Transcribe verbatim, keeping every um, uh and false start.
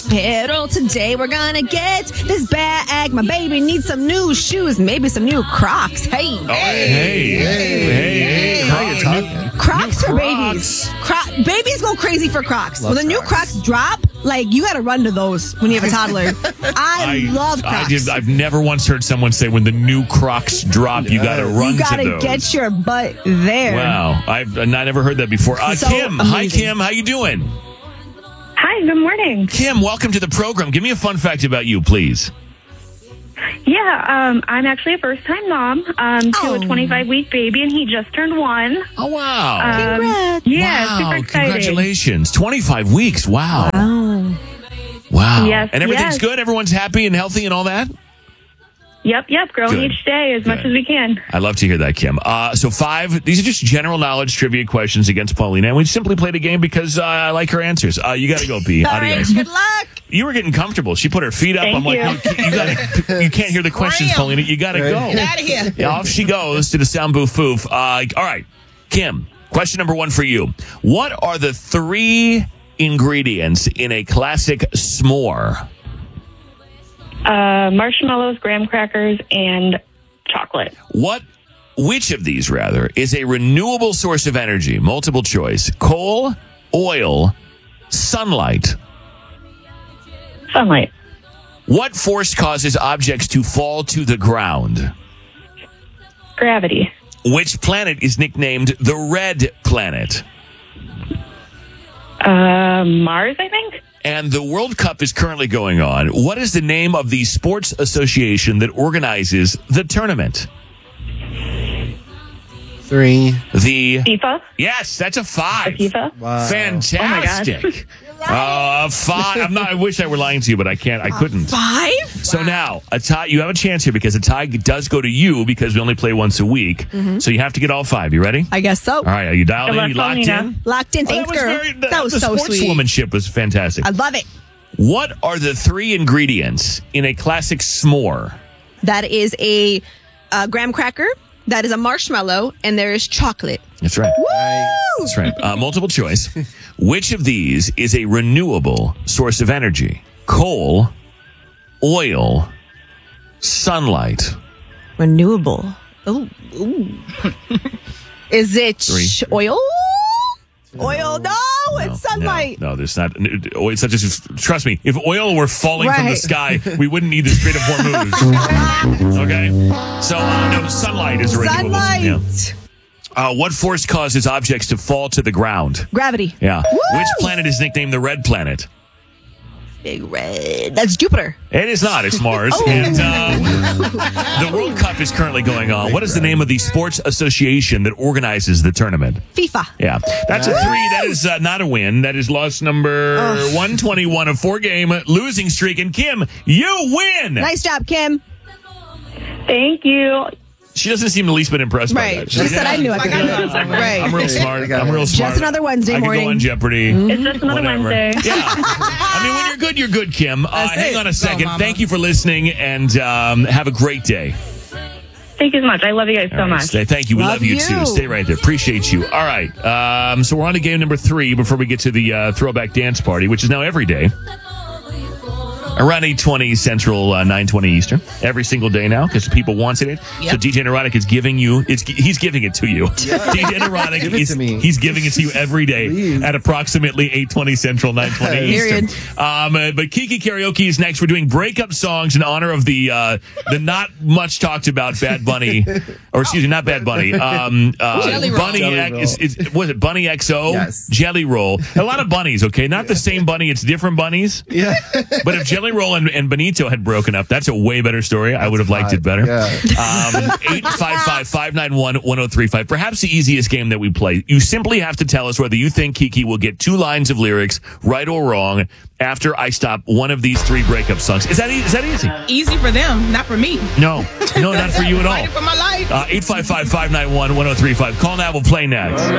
hospital today. We're gonna get this bag. My baby needs some new shoes, maybe some new Crocs. Hey, Oh, hey, hey, hey, hey, hey. How you talking? Crocs for babies. Cro- babies go crazy for Crocs. Love when the new Crocs. Crocs drop, like you gotta run to those when you have a toddler. I, love Crocs. I did, I've never once heard someone say when the new Crocs drop, you got to run you gotta to those. get your butt there. Wow, I've I never heard that before. Uh, So Kim, hi amazing. Kim, how you doing? Hi, good morning. Kim, welcome to the program. Give me a fun fact about you, please. Yeah, um, I'm actually a first-time mom um, to Oh. a twenty-five-week baby, and he just turned one. Oh wow! Um, Congrats. Yeah, wow! super exciting. Congratulations, twenty-five weeks. Wow! Oh. Wow! Yes, and everything's yes. good. Everyone's happy and healthy and all that. Yep, yep, growing Good. each day as much Good. as we can. I love to hear that, Kim. Uh, so five, these are just general knowledge trivia questions against Paulina. And we simply played a game because uh, I like her answers. Uh, you got to go, B. All right, Adios. good luck. You were getting comfortable. She put her feet up. Thank I'm like, you. no, you, gotta, you can't hear the questions, Scram. Paulina. You got to go. Out of here. Yeah, off she goes to the sound booth foof. Uh, all right, Kim, question number one for you. What are the three ingredients in a classic s'more? Uh, marshmallows, graham crackers, and chocolate. What, which of these, rather, is a renewable source of energy? Multiple choice. Coal, oil, sunlight. Sunlight. What force causes objects to fall to the ground? Gravity. Which planet is nicknamed the Red Planet? Uh, Mars, I think? And the World Cup is currently going on. What is the name of the sports association that organizes the tournament? Three. The FIFA? Yes, that's a five. FIFA? Wow. Fantastic. Uh, five. I'm not. I wish I were lying to you, but I can't. I couldn't. Five? So now, a tie. You have a chance here because a tie does go to you because we only play once a week. So you have to get all five. You ready? I guess so. All right. Are you dialed Good in? luck, You locked Paulina. in? Locked in. Oh, Thanks, that was girl. very- that was the so sweet. sportswomanship was fantastic. I love it. What are the three ingredients in a classic s'more? That is a uh, graham cracker. That is a marshmallow, and there is chocolate. That's right. Woo! That's right. Uh, multiple choice. Which of these is a renewable source of energy? Coal, oil, sunlight. Renewable. Ooh. Ooh. Is it Three. sh- oil? Oil? No, it's sunlight. No, no, there's not. Oh, it's not just. Trust me. If oil were falling from the Right. sky, we wouldn't need the Strait of Hormuz. Okay. So uh, no, sunlight is a renewable. Sunlight. Yeah. Uh, what force causes objects to fall to the ground? Gravity. Yeah. Woo! Which planet is nicknamed the Red Planet? Big red. That's Jupiter. It is not. It's Mars. Oh. And uh, the World Cup is currently going on. What is the name of the sports association that organizes the tournament? FIFA. Yeah, that's a three. That is uh, not a win. That is loss number one twenty-one, a four-game losing streak. And Kim, you win. Nice job, Kim. Thank you. She doesn't seem the least bit impressed by Right. that. She said I knew I could do it. I'm, Right. I'm real smart. I'm real smart. Just another Wednesday I could morning. go on Jeopardy. It's just another Whatever. Wednesday. Yeah. I mean, when you're good, you're good, Kim. Uh, That's hang it. on a second. Go, Mama. Thank you for listening, and um, have a great day. Thank you so much. I love you guys so All right, much. stay- thank you. We love, Love you, you. too. Stay right there. Appreciate you. All right. Um, so we're on to game number three before we get to the uh, throwback dance party, which is now every day. Around eight twenty Central, uh, nine twenty Eastern. Every single day now because people wanted it. Yep. So D J Neurotic is giving you, it's, he's giving it to you. D J Neurotic, Give it is, to me. he's giving it to you every day Please. at approximately eight twenty Central, nine twenty Eastern. Period. Um, uh, but Kiki Karaoke is next. We're doing breakup songs in honor of the uh, the not much talked about Bad Bunny, or excuse me, not Bad Bunny. Um, uh, Jelly Roll. Bunny, Jelly X, Roll. is, is, was it Bunny X O? Yes. Jelly Roll. A lot of bunnies, okay? Not the same bunny, it's different bunnies. Yeah. But if Jelly Roll and, and Benito had broken up, that's a way better story. I would have liked it better. Yeah. Um, eight five five, five nine one, one oh three five. Perhaps the easiest game that we play. You simply have to tell us whether you think Kiki will get two lines of lyrics, right or wrong, after I stop one of these three breakup songs. Is that, e- is that easy? Easy for them, not for me. No. No, not for you at all. Fighting for my life. Uh, eight five five, five nine one, one oh three five. Call now. We'll play next.